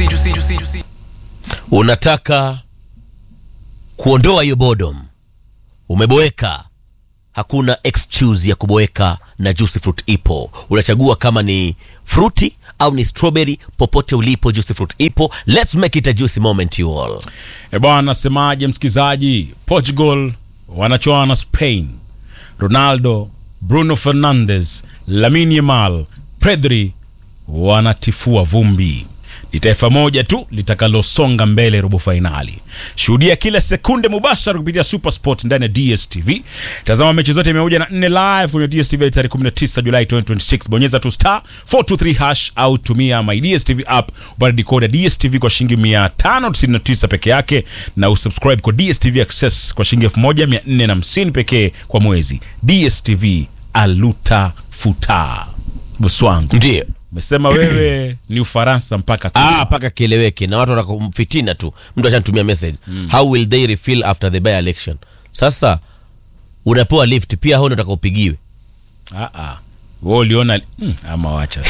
Unataka kuondoa hiyo boredom, umeboeka, hakuna excuse ya kuboeka na Juicy Fruit ipo. Unachagua kama ni fruity au ni strawberry, popote ulipo Juicy Fruit ipo. Let's make it a juicy moment you all. Bwana nasemaje msikizaji? Portugal wanachoana na Spain. Ronaldo, Bruno Fernandes, Lamine Yamal, Pedri wanatifua vumbi. Ni taifa moja tu litakalosonga mbele robo finali. Shuhudia kila sekunde mubashara kupitia Super Sport ndani ya DStv. Tazama mechi zote 104 live kwenye DStv tarehe 19 Julai 2026. Bonyeza tu *423# au tumia my DStv app upate decoder DStv kwa shilingi 599 peke yake, na usubscribe kwa DStv Access kwa shilingi 1450 pekee kwa mwezi. DStv aluta futa. Buswangu. Ndiyo. Umesema wewe ni Ufaransa mpaka kieleweke, na watu wanakumfitina tu. Mtu ashanitumia message. How will they refill after the by election? Sasa unapewa lift pia, hao unataka upigiwe. Wewe uliona ama wacha.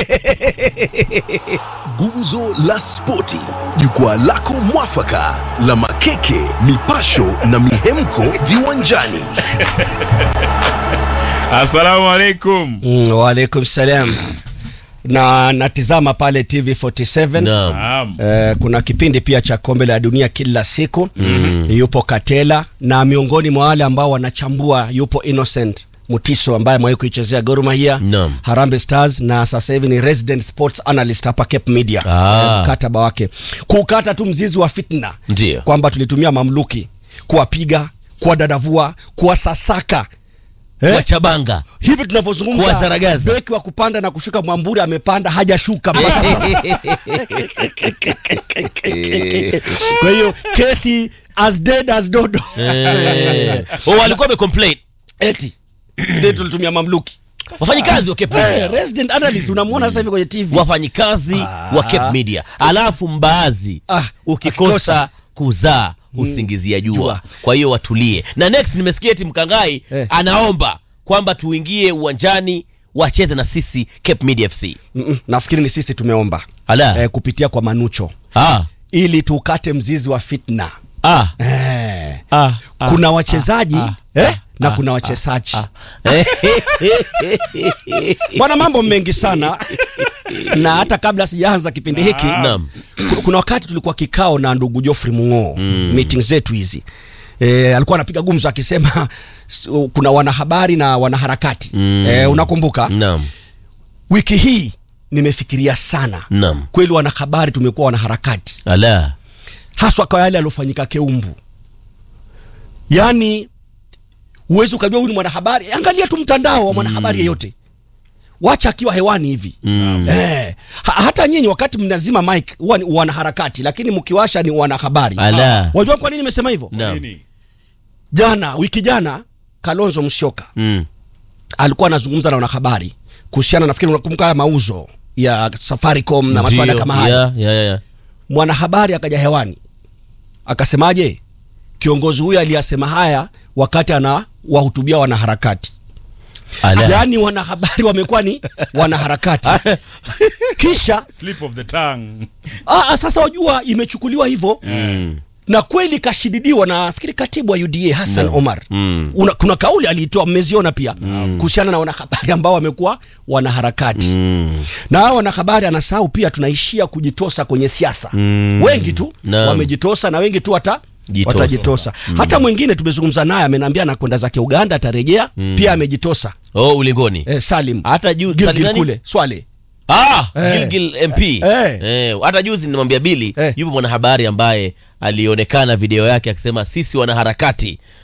Gumzo la Spoti, jukwaa lako mwafaka la makeke, mipasho na mihemko viwanjani. Assalamu alaikum. Wa alaikum salam. Na natizama pale TV47. Naam. Kuna kipindi pia cha kombe la dunia kila siku. Yupo Katela, na miongoni mwa wale ambao wanachambua yupo Innocent Mutiso ambaye mwahi kuichezea Gor Mahia, Harambee Stars, na sasa hivi ni resident sports analyst hapa Cape Media. Mkataba wake kukata tu mzizi wa fitna, kwamba tulitumia mamluki kuwapiga, kuwadadavua, kuwasasaka, kwa Chabanga. Hivi tunavyozungumza, kwa Zaragaza, beki wa kupanda na kushuka Mwamburi amepanda, hajashuka mpaka sasa. Kwa hiyo kesi as dead as dodo. Walikuwa wamecomplain eti ndio tulitumia mamluki. Wafanyikazi wa Cape Media, resident analyst unamwona sasa hivi kwenye TV, wafanyikazi wa Cape Media. Alafu mbaazi ukikosa kuzaa usingizia jua. Kwa hiyo watulie. Na next nimesikia eti Mkangai anaomba kwamba tuingie uwanjani wacheze na sisi Cape Media FC. Nafikiri ni sisi tumeomba kupitia kwa Manucho ili tukate mzizi wa fitna. Kuna wachezaji na kuna wachezaji. Bwana, mambo mengi sana. Na hata kabla sijaanza kipindi hiki, kuna wakati tulikuwa kikao na ndugu Geoffrey Mungo, meeting zetu hizi. Alikuwa anapiga gumzo akisema kuna wanahabari na wanaharakati. Unakumbuka? Wiki hii nimefikiria sana. Kweli wanahabari tumekuwa wanaharakati. Haswa kwa yale alofanyika Keumbu. Yani uwezo ukajua huyu ni mwanahabari. Angalia tu mtandao wa mwanahabari yeyote, wacha akiwa hewani hivi. Hata nyinyi wakati mnazima mic huwa ni wanaharakati, lakini mkiwasha ni wanahabari. Wajua kwa nini nimesema hivyo? Wiki jana Kalonzo Musyoka alikuwa anazungumza na wanahabari kuhusiana, nafikiri unakumbuka mauzo ya Safaricom na masuala kama haya. Mwanahabari akaja hewani akasemaje, kiongozi huyu aliyasema haya wakati anawahutubia wanaharakati. Yani wanahabari wamekuwa ni wanaharakati. Kisha slip of the tongue. Sasa wajua imechukuliwa hivyo. Na kweli kashididiwa na nafikiri katibu wa UDA Hassan Omar. Kuna kauli aliitoa, mmeziona pia, kuhusiana na wanahabari ambao wamekuwa wanaharakati. Na wanahabari anasahau pia tunaishia kujitosa kwenye siasa. Wengi tu wamejitosa na wengi tu watajitosa. Hata mwingine tumezungumza naye ameniambia anakwenda zake Uganda, atarejea pia amejitosa. Ulingoni. Salim. Hata Gilgil kule Swale. Gilgil MP. Hata juzi nimwambia Billy, yupo mwanahabari ambaye alionekana video yake akisema sisi wanaharakati